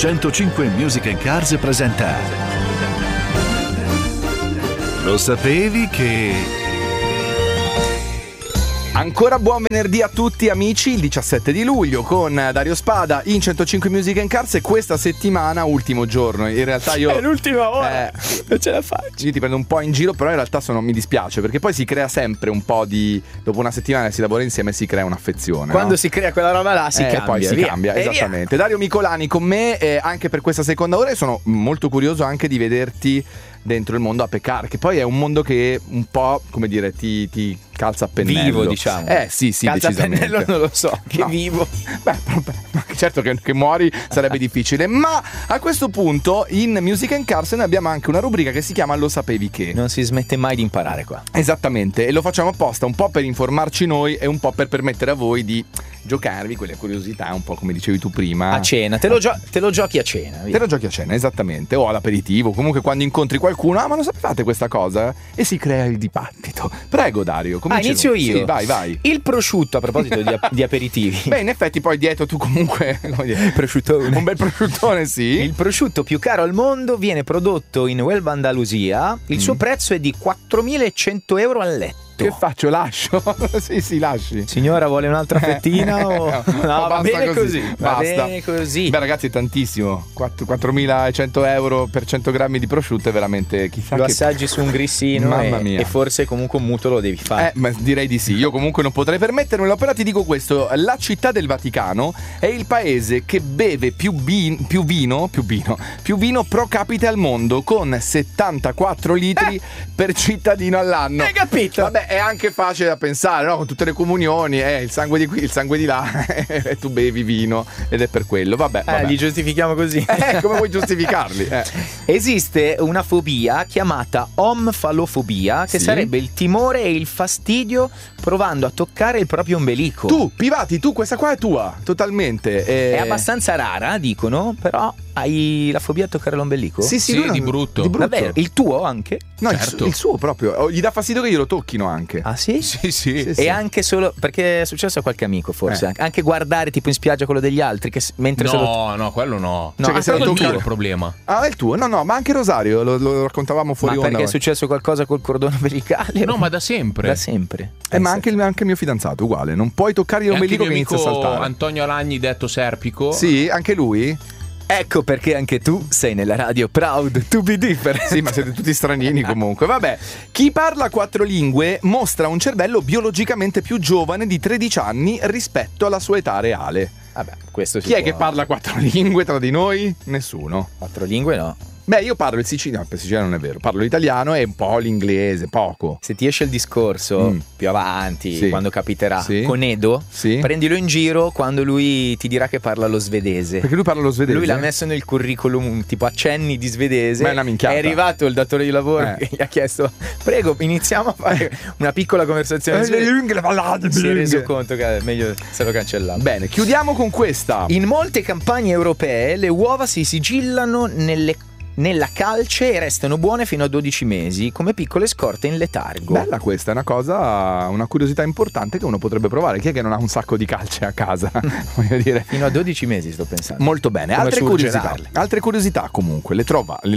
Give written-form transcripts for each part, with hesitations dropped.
105 Music & Cars presenta Lo sapevi che... Ancora buon venerdì a tutti amici, il 17 di luglio con Dario Spada in 105 Music & Cars e questa settimana ultimo giorno. In realtà io... È l'ultima ora, non ce la faccio. Io ti prendo un po' in giro, però in realtà mi dispiace perché poi si crea sempre un po' di... Dopo una settimana che si lavora insieme si crea un'affezione. Quando no? si crea quella roba là si cambia. Poi si cambia, esattamente. Dario Micolani con me anche per questa seconda ora e sono molto curioso anche di vederti dentro il mondo a Pecar, che poi è un mondo che un po', come dire, ti calza a pennello. Vivo, diciamo. Sì, calza decisamente. a pennello non lo so, che vivo. Beh, certo che muori sarebbe difficile, ma a questo punto in Music & Cars noi abbiamo anche una rubrica che si chiama Lo sapevi che? Non si smette mai di imparare qua. Esattamente, e lo facciamo apposta un po' per informarci noi e un po' per permettere a voi di giocarvi quelle curiosità, un po' come dicevi tu prima. A cena, te lo giochi a cena. Via. Te lo giochi a cena, esattamente, o all'aperitivo, comunque quando incontri qualcuno, ma lo sapevate questa cosa? E si crea il dibattito. Prego Dario, inizio io. Sì, vai. Il prosciutto, a proposito di aperitivi. Beh, in effetti poi dietro tu comunque prosciuttone. Un bel prosciuttone, sì. Il prosciutto più caro al mondo viene prodotto in Huelva, Andalusia. Il suo prezzo è di 4.100 euro al letto. Che faccio? Lascio? Sì, lasci. Signora, vuole un'altra fettina? O... No, va bene così. Va bene così. Beh, ragazzi, è tantissimo. 4.100 euro per 100 grammi di prosciutto è veramente chissà lo che... assaggi su un grissino. Mamma mia. E forse comunque un mutuo lo devi fare. Ma direi di sì. Io comunque non potrei permettermelo. Però ti dico questo: la città del Vaticano è il paese che beve più vino pro capite al mondo, con 74 litri per cittadino all'anno. Hai capito? Vabbè, è anche facile da pensare, no? Con tutte le comunioni, il sangue di qui, il sangue di là, e tu bevi vino ed è per quello. Vabbè. Li giustifichiamo così. Come vuoi giustificarli? Esiste una fobia chiamata omfalofobia, che sarebbe il timore e il fastidio provando a toccare il proprio ombelico. Tu, Pivati, questa qua è tua, totalmente. È abbastanza rara, dicono, però hai la fobia a toccare l'ombelico? Sì, di brutto. Davvero? Il tuo anche? No, certo. il suo proprio. Gli dà fastidio che glielo tocchino anche. Ah sì? Sì. E anche solo perché è successo a qualche amico forse anche guardare tipo in spiaggia quello degli altri che mentre No, quello no. Cioè che se lo tocca il problema. Ah, è il tuo? No, ma anche Rosario lo raccontavamo fuori onda. Ma perché è successo qualcosa col cordone ombelicale? No, ma da sempre. Da sempre. Ma anche il mio fidanzato uguale. Non puoi toccare l'ombelico che inizia a saltare. Antonio Alagni, detto Serpico. Sì, anche lui. Ecco perché anche tu sei nella radio Proud to be different. Sì, ma siete tutti stranini comunque. Vabbè, chi parla 4 lingue mostra un cervello biologicamente più giovane di 13 anni rispetto alla sua età reale. Vabbè, questo Chi è che parla 4 lingue tra di noi? Nessuno. 4 lingue no. Beh, io parlo il siciliano, il siciliano non è vero, parlo l'italiano e un po' l'inglese, poco. Se ti esce il discorso più avanti, quando capiterà, con Edo, prendilo in giro quando lui ti dirà che parla lo svedese. Perché lui parla lo svedese? Lui l'ha messo nel curriculum, tipo accenni di svedese. Ma è una minchiata. È arrivato il datore di lavoro che gli ha chiesto: prego, iniziamo a fare una piccola conversazione. Si è reso conto che è meglio se lo cancellava. Bene, chiudiamo con questa. In molte campagne europee le uova si sigillano nella calce e restano buone fino a 12 mesi come piccole scorte in letargo. Bella questa, è una curiosità importante che uno potrebbe provare. Chi è che non ha un sacco di calce a casa? Voglio dire. Fino a 12 mesi sto pensando. Molto bene. Altre curiosità comunque le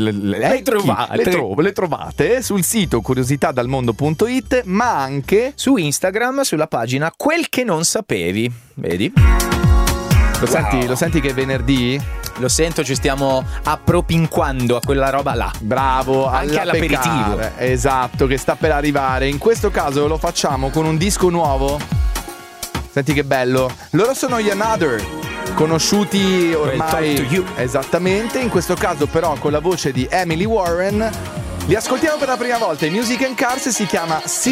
trovate sul sito curiositadalmondo.it, ma anche su Instagram sulla pagina Quel che non sapevi. Vedi? Lo senti che è venerdì? Lo sento, ci stiamo appropinquando a quella roba là. Bravo, anche all'aperitivo. Esatto, che sta per arrivare. In questo caso lo facciamo con un disco nuovo. Senti che bello. Loro sono gli Another, conosciuti ormai esattamente. In questo caso però con la voce di Emily Warren. Li ascoltiamo per la prima volta in Music & Cars, si chiama